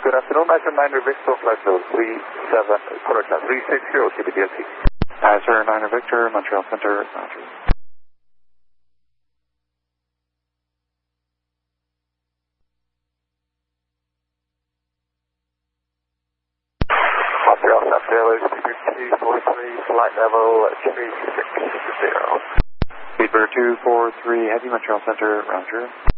Good afternoon, Azure 9 Victor, flight level 360 TBDLT. Azure 9 Victor, Montreal Center, Roger. Montreal Center, TBT43, flight level 360. Speedbird 243, Heavy Montreal Center, Roger.